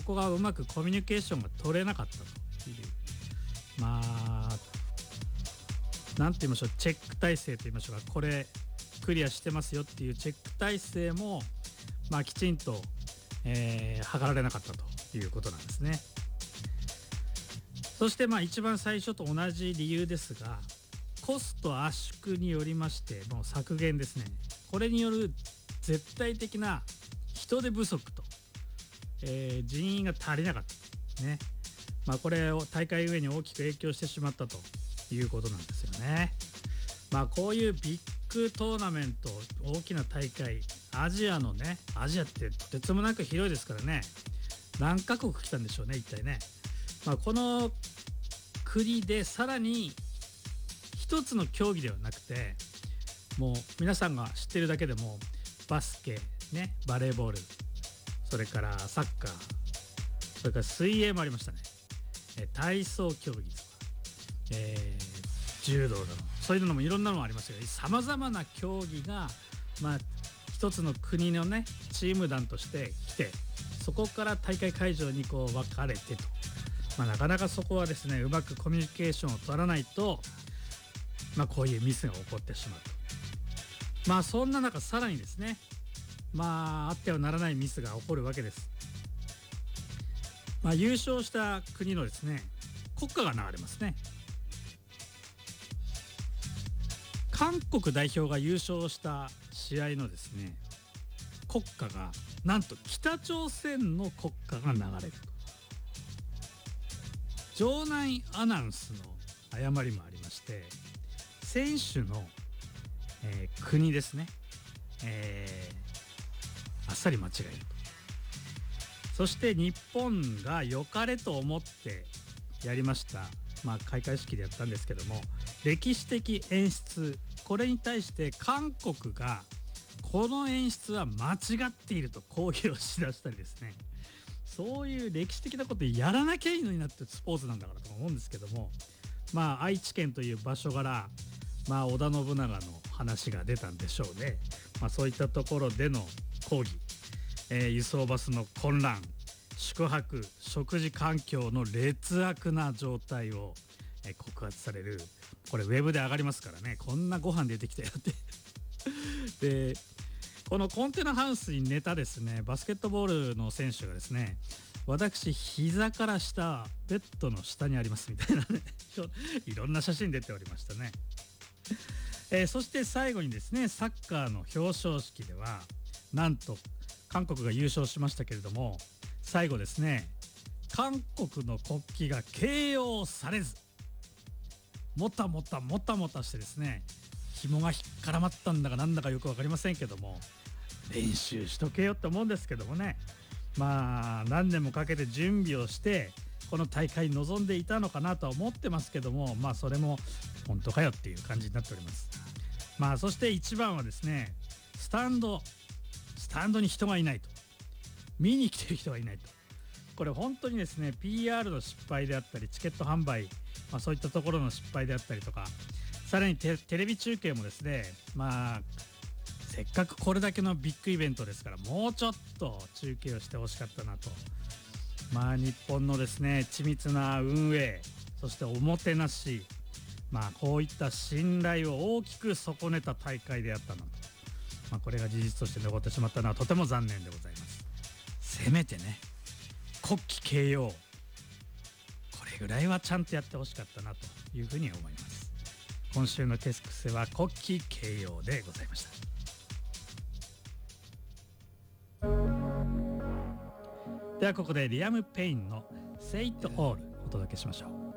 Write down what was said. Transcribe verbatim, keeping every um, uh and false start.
こがうまくコミュニケーションが取れなかったという、まあなんて言いましょう、チェック体制と言いましょうか、これクリアしてますよっていうチェック体制も、まあ、きちんと、えー、測られなかったということなんですね。そしてまあ一番最初と同じ理由ですが、コスト圧縮によりましての削減ですね。これによる絶対的な人手不足と、えー、人員が足りなかったね。まあ、これを大会上に大きく影響してしまったということなんですよね。まあ、こういうビッグトーナメント、大きな大会、アジアのね、アジアってとてつもなく広いですからね、何カ国来たんでしょうね、一体ね。まあ、この国でさらに一つの競技ではなくて、もう皆さんが知ってるだけでもバスケ、ね、バレーボール、それからサッカー、それから水泳もありましたね。体操競技とか、えー、柔道だの、そういうのもいろんなのもありますよ。さまざまな競技が、まあ、一つの国のねチーム団として来て、そこから大会会場にこう分かれてと、まあ、なかなかそこはですねうまくコミュニケーションを取らないと、まあ、こういうミスが起こってしまうと。まあそんな中さらにですね、まああってはならないミスが起こるわけです。まあ、優勝した国のですね国歌が流れますね。韓国代表が優勝した試合のですね国歌がなんと北朝鮮の国歌が流れると。場内アナウンスの誤りもありまして、選手の、えー、国ですね、えー、あっさり間違えると。そして日本が良かれと思ってやりました、まあ、開会式でやったんですけども、歴史的演出、これに対して韓国がこの演出は間違っていると抗議をしだしたりですね、そういう歴史的なことやらなきゃいいのになってスポーツなんだからと思うんですけども、まあ愛知県という場所から、まあ、織田信長の話が出たんでしょうね。まあ、そういったところでの抗議、えー、輸送バスの混乱、宿泊食事環境の劣悪な状態を、えー、告発される。これウェブで上がりますからね、こんなご飯出てきたよってでこのコンテナハウスに寝たですねバスケットボールの選手がですね、私膝から下ベッドの下にありますみたいなねいろんな写真出ておりましたね。えー、そして最後にですねサッカーの表彰式ではなんと韓国が優勝しましたけれども、最後ですね韓国の国旗が掲揚されず、もたもたもたもたしてですね、紐が引っ絡まったんだかなんだかよく分かりませんけども、練習しとけよって思うんですけどもね、まあ何年もかけて準備をしてこの大会に臨んでいたのかなとは思ってますけども、まあそれも本当かよっていう感じになっております。まあそして一番はですねスタンドスタンドに人がいないと、見に来てる人がいないと。これ本当にですね ピーアール の失敗であったりチケット販売、まあ、そういったところの失敗であったりとか、さらに テ, テレビ中継もですね、まあせっかくこれだけのビッグイベントですから、もうちょっと中継をしてほしかったなと。まあ日本のですね緻密な運営、そしておもてなし、まあこういった信頼を大きく損ねた大会であったなと、まあ、これが事実として残ってしまったのはとても残念でございます。せめてね国旗掲揚、これぐらいはちゃんとやってほしかったなというふうに思います。今週のテスクスは国旗掲揚でございました。ではここでリアム・ペインの Say It All お届けしましょう。